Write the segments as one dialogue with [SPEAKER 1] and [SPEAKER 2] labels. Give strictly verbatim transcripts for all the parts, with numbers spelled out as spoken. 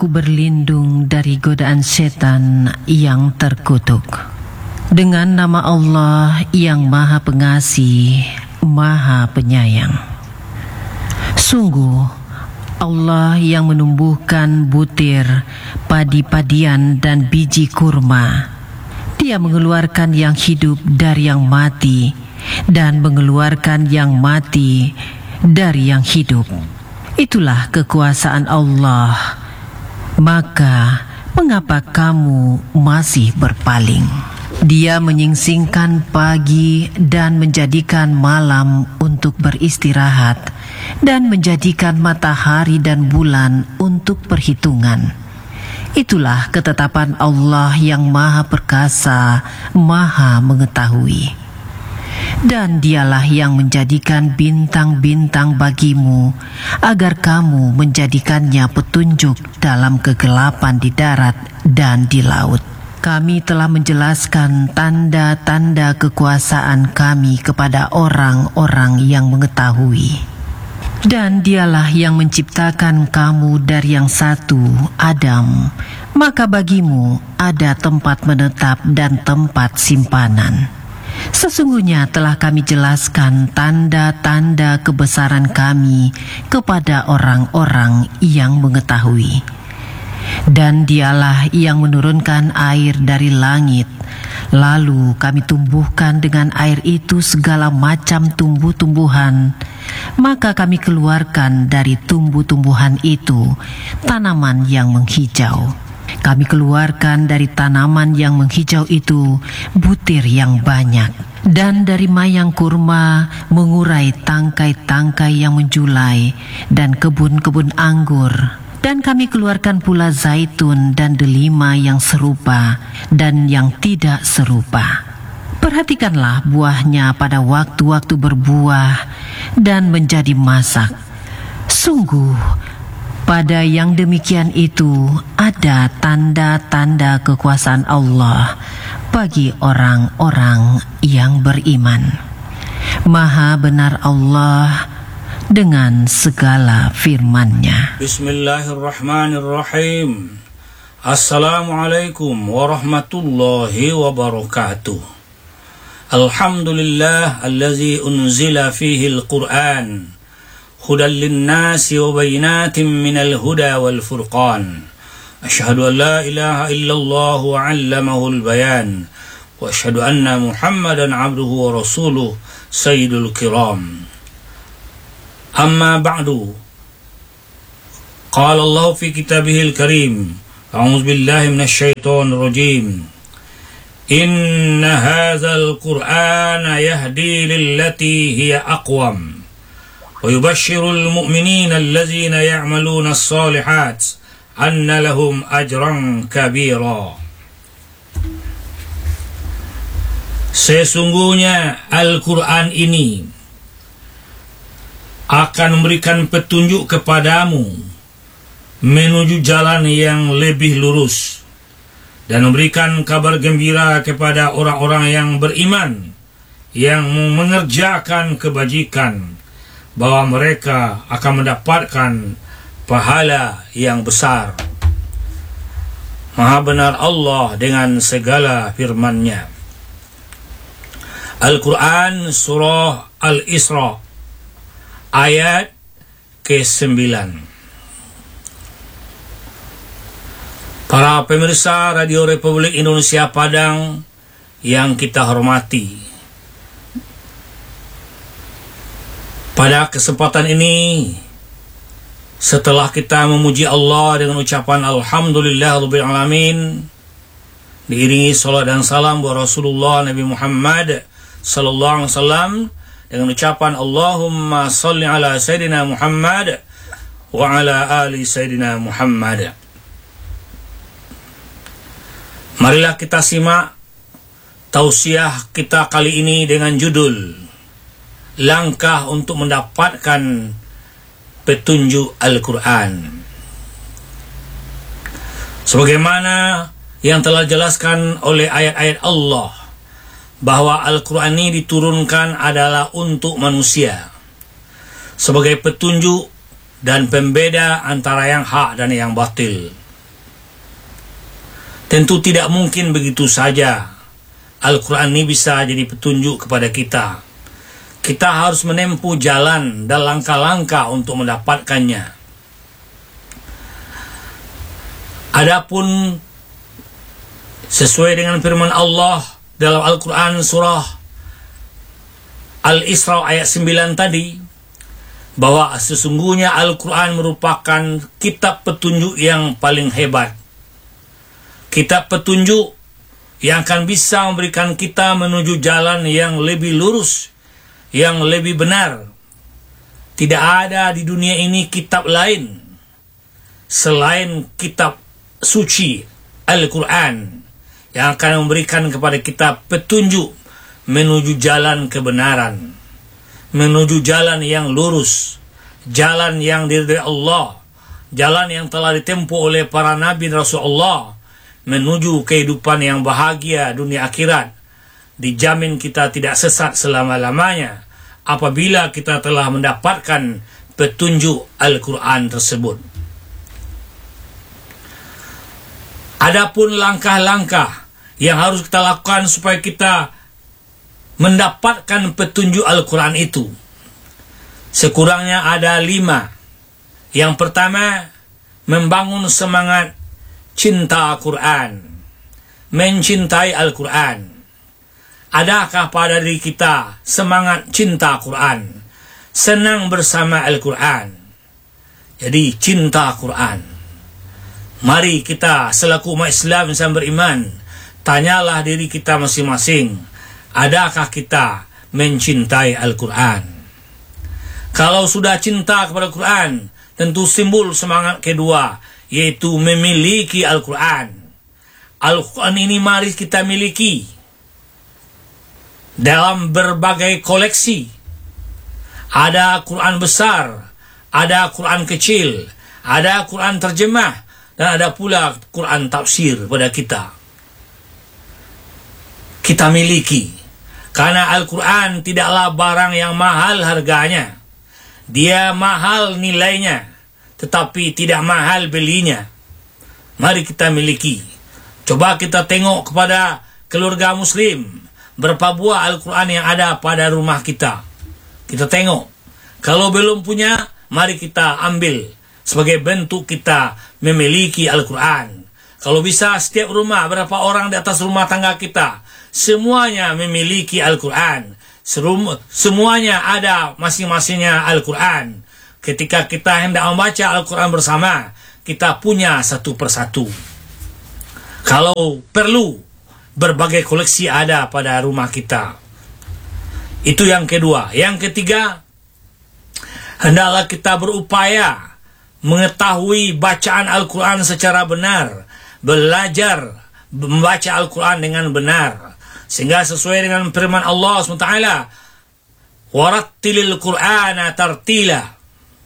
[SPEAKER 1] Aku berlindung dari godaan setan yang terkutuk. Dengan nama Allah yang Maha Pengasih, Maha Penyayang. Sungguh, Allah yang menumbuhkan butir, padi-padian dan biji kurma. Dia mengeluarkan yang hidup dari yang mati dan mengeluarkan yang mati dari yang hidup. Itulah kekuasaan Allah. Maka, mengapa kamu masih berpaling? Dia menyingsingkan pagi dan menjadikan malam untuk beristirahat, dan menjadikan matahari dan bulan untuk perhitungan. Itulah ketetapan Allah yang Maha Perkasa, Maha Mengetahui. Dan dialah yang menjadikan bintang-bintang bagimu, agar kamu menjadikannya petunjuk dalam kegelapan di darat dan di laut. Kami telah menjelaskan tanda-tanda kekuasaan kami kepada orang-orang yang mengetahui. Dan dialah yang menciptakan kamu dari yang satu, Adam. Maka bagimu ada tempat menetap dan tempat simpanan. Sesungguhnya telah kami jelaskan tanda-tanda kebesaran kami kepada orang-orang yang mengetahui. Dan dialah yang menurunkan air dari langit, lalu kami tumbuhkan dengan air itu segala macam tumbuh-tumbuhan. Maka kami keluarkan dari tumbuh-tumbuhan itu tanaman yang menghijau. Kami keluarkan dari tanaman yang menghijau itu butir yang banyak. Dan dari mayang kurma mengurai tangkai-tangkai yang menjulai dan kebun-kebun anggur. Dan kami keluarkan pula zaitun dan delima yang serupa dan yang tidak serupa. Perhatikanlah buahnya pada waktu-waktu berbuah dan menjadi masak. Sungguh, pada yang demikian itu ada tanda-tanda kekuasaan Allah bagi orang-orang yang beriman. Maha benar Allah dengan segala firman-Nya.
[SPEAKER 2] Bismillahirrahmanirrahim. Assalamualaikum warahmatullahi wabarakatuh. Alhamdulillah allazi unzila fihi al-Qur'an hudan lin-nasi wa bayinatin minal huda wal furqan. Asyhadu an la ilaha illallah wa 'allamahu al-bayan wa asyhadu anna Muhammadan 'abduhu wa rasuluh sayyidul kiram. Amma ba'du. Qala Allah fi kitabihil karim. A'udzu billahi minasy syaithanir rajim. Inna hadzal Qur'ana yahdi lillati hiya aqwam. ويبشر المؤمنين الذين يعملون الصالحات أن لهم أجرا كبيرا. Sesungguhnya Al-Quran ini akan memberikan petunjuk kepadamu menuju jalan yang lebih lurus dan memberikan kabar gembira kepada orang-orang yang beriman yang mengerjakan kebajikan, bahwa mereka akan mendapatkan pahala yang besar. Maha benar Allah dengan segala firman-Nya. Al-Quran Surah Al-Isra ayat kesembilan. Para pemirsa Radio Republik Indonesia Padang yang kita hormati, pada kesempatan ini, setelah kita memuji Allah dengan ucapan Alhamdulillah Rabbil Alamin, diiringi salat dan salam buat Rasulullah Nabi Muhammad sallallahu alaihi wasallam dengan ucapan Allahumma salli ala Sayyidina Muhammad wa ala ali Sayyidina Muhammad. Marilah kita simak tausiah kita kali ini dengan judul Langkah untuk mendapatkan petunjuk Al-Quran. Sebagaimana yang telah dijelaskan oleh ayat-ayat Allah, bahwa Al-Quran ini diturunkan adalah untuk manusia, sebagai petunjuk dan pembeda antara yang hak dan yang batil. Tentu tidak mungkin begitu saja Al-Quran ini bisa jadi petunjuk kepada kita. Kita harus menempuh jalan dan langkah-langkah untuk mendapatkannya. Adapun sesuai dengan firman Allah dalam Al-Quran surah Al-Isra ayat sembilan tadi, bahwa sesungguhnya Al-Quran merupakan kitab petunjuk yang paling hebat. Kitab petunjuk yang akan bisa memberikan kita menuju jalan yang lebih lurus, yang lebih benar. Tidak ada di dunia ini kitab lain selain kitab suci Al-Quran yang akan memberikan kepada kita petunjuk menuju jalan kebenaran, menuju jalan yang lurus, jalan yang diridhai Allah, jalan yang telah ditempuh oleh para nabi dan Rasulullah, menuju kehidupan yang bahagia dunia akhirat. Dijamin kita tidak sesat selama-lamanya apabila kita telah mendapatkan petunjuk Al-Quran tersebut. Adapun langkah-langkah yang harus kita lakukan supaya kita mendapatkan petunjuk Al-Quran itu, sekurangnya ada lima. Yang pertama, membangun semangat cinta Al-Quran, mencintai Al-Quran. Adakah pada diri kita semangat cinta Al-Quran, senang bersama Al-Quran? Jadi cinta Al-Quran. Mari kita selaku umat Islam yang beriman, tanyalah diri kita masing-masing, adakah kita mencintai Al-Quran? Kalau sudah cinta kepada Al-Quran, tentu simbol semangat kedua, yaitu memiliki Al-Quran. Al-Quran ini mari kita miliki dalam berbagai koleksi. Ada Quran besar, ada Quran kecil, ada Quran terjemah, dan ada pula Quran tafsir pada kita. Kita miliki, karena Al-Quran tidaklah barang yang mahal harganya. Dia mahal nilainya, tetapi tidak mahal belinya. Mari kita miliki. Coba kita tengok kepada keluarga muslim, berapa buah Al-Quran yang ada pada rumah kita. Kita tengok. Kalau belum punya, mari kita ambil sebagai bentuk kita memiliki Al-Quran. Kalau bisa setiap rumah, berapa orang di atas rumah tangga kita, semuanya memiliki Al-Quran. Semuanya ada masing-masingnya Al-Quran. Ketika kita hendak membaca Al-Quran bersama, kita punya satu persatu. Kalau perlu, berbagai koleksi ada pada rumah kita. Itu yang kedua. Yang ketiga, hendaklah kita berupaya mengetahui bacaan Al-Quran secara benar, belajar membaca Al-Quran dengan benar, sehingga sesuai dengan firman Allah subhanahu wa taala, warattilil Qur'ana tartila.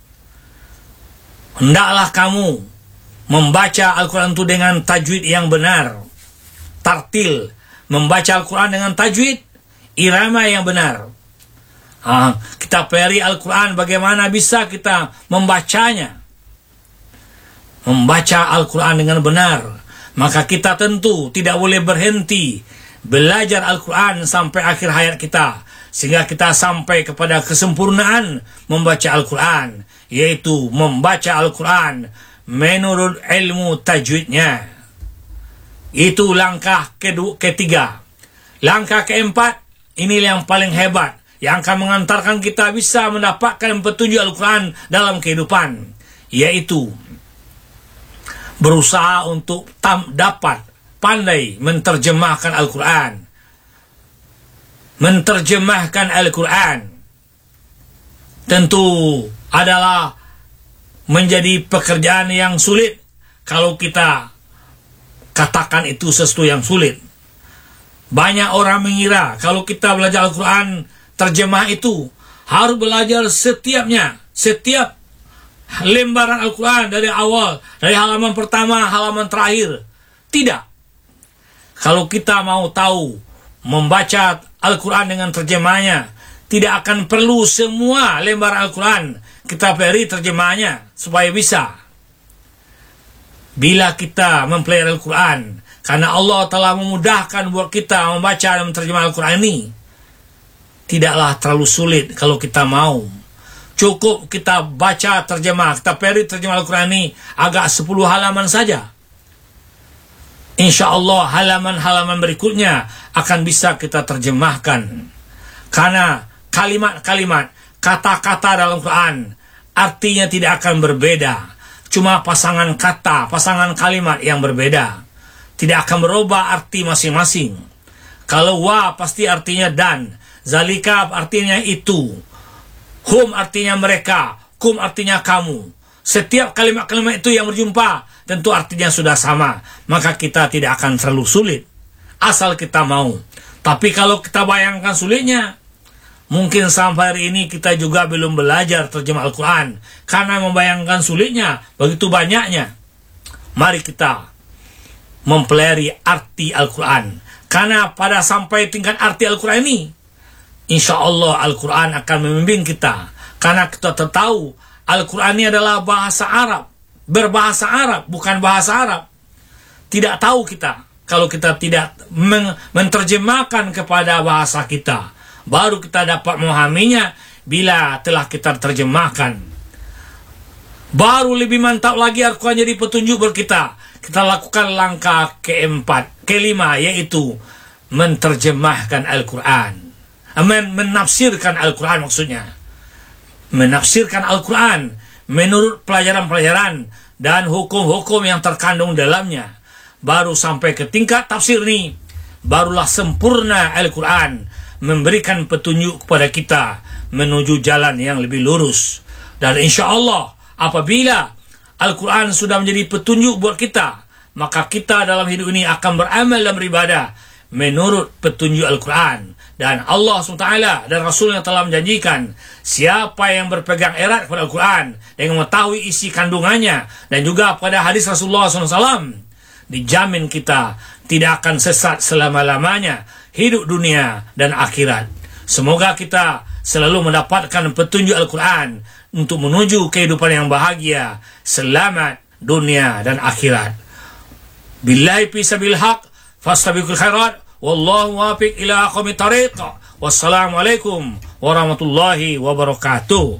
[SPEAKER 2] Hendaklah kamu membaca Al-Quran itu dengan tajwid yang benar. Tartil, membaca Al-Quran dengan tajwid, irama yang benar. Ha, kita pelajari Al-Quran, bagaimana bisa kita membacanya. Membaca Al-Quran dengan benar, maka kita tentu tidak boleh berhenti belajar Al-Quran sampai akhir hayat kita, sehingga kita sampai kepada kesempurnaan membaca Al-Quran, yaitu membaca Al-Quran menurut ilmu tajwidnya. Itu langkah kedua, ketiga. Langkah keempat, ini yang paling hebat, yang akan mengantarkan kita bisa mendapatkan petunjuk Al-Quran dalam kehidupan, yaitu berusaha untuk tam, dapat pandai menterjemahkan Al-Quran. Menterjemahkan Al-Quran tentu adalah menjadi pekerjaan yang sulit. Kalau kita katakan itu sesuatu yang sulit, banyak orang mengira kalau kita belajar Al-Quran, terjemah itu harus belajar setiapnya, setiap lembaran Al-Quran dari awal, dari halaman pertama, halaman terakhir. Tidak. Kalau kita mau tahu membaca Al-Quran dengan terjemahnya, tidak akan perlu semua lembaran Al-Quran kita pelajari terjemahnya supaya bisa. Bila kita mempelajari Al-Quran, Karena Allah telah memudahkan buat kita membaca dan menerjemah Al-Quran ini. Tidaklah terlalu sulit kalau kita mau. Cukup kita baca terjemah, kita peri terjemah Al-Quran ini agak sepuluh halaman saja. Insya Allah halaman-halaman berikutnya akan bisa kita terjemahkan. Karena kalimat-kalimat, kata-kata dalam Quran artinya tidak akan berbeda. Cuma pasangan kata, pasangan kalimat yang berbeda. Tidak akan berubah arti masing-masing. Kalau wa pasti artinya dan, zalika artinya itu, hum artinya mereka, kum artinya kamu. Setiap kalimat-kalimat itu yang berjumpa tentu artinya sudah sama. Maka kita tidak akan terlalu sulit, asal kita mau. Tapi kalau kita bayangkan sulitnya, mungkin sampai hari ini kita juga belum belajar terjemah Al-Quran. Karena membayangkan sulitnya begitu banyaknya. Mari kita mempelajari arti Al-Quran. Karena pada sampai tingkat arti Al-Quran ini, insya Allah Al-Quran akan membimbing kita. Karena kita tahu Al-Quran ini adalah bahasa Arab. Berbahasa Arab, bukan bahasa Arab. Tidak tahu kita kalau kita tidak men- menterjemahkan kepada bahasa kita. Baru kita dapat memahaminya bila telah kita terjemahkan. Baru lebih mantap lagi Al-Quran jadi petunjuk buat kita. Kita lakukan langkah keempat, kelima, yaitu menterjemahkan Al-Quran. Men- menafsirkan Al-Quran maksudnya. Menafsirkan Al-Quran menurut pelajaran-pelajaran dan hukum-hukum yang terkandung dalamnya. Baru sampai ke tingkat tafsir ini, barulah sempurna Al-Quran memberikan petunjuk kepada kita menuju jalan yang lebih lurus. Dan insya Allah apabila Al-Quran sudah menjadi petunjuk buat kita, maka kita dalam hidup ini akan beramal dan beribadah menurut petunjuk Al-Quran. Dan Allah subhanahu wa taala dan Rasulnya telah menjanjikan, siapa yang berpegang erat kepada Al-Quran dengan mengetahui isi kandungannya, dan juga pada hadis Rasulullah shallallahu alaihi wasallam, dijamin kita tidak akan sesat selama-lamanya, hidup dunia dan akhirat. Semoga kita selalu mendapatkan petunjuk Al-Quran untuk menuju kehidupan yang bahagia, selamat dunia dan akhirat. Billahi fisabil haq, fastabiqul khairat, wallahu wafiq ila aqwamit thariq. Wassalamualaikum warahmatullahi wabarakatuh.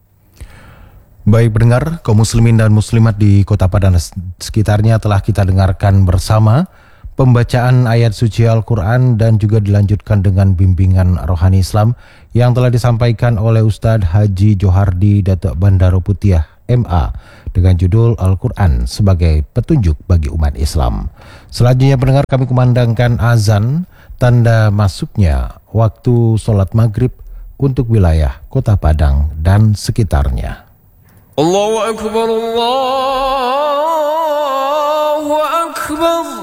[SPEAKER 3] Baik pendengar, kaum muslimin dan muslimat di Kota Padang sekitarnya, telah kita dengarkan bersama pembacaan ayat suci Al-Quran dan juga dilanjutkan dengan bimbingan rohani Islam yang telah disampaikan oleh Ustadz Haji Johardi Datuk Bandaro Putiah M A dengan judul Al-Quran sebagai petunjuk bagi umat Islam. Selanjutnya pendengar, kami kumandangkan azan, tanda masuknya waktu sholat maghrib untuk wilayah Kota Padang dan sekitarnya.
[SPEAKER 4] Allahu Akbar, Allahu Akbar.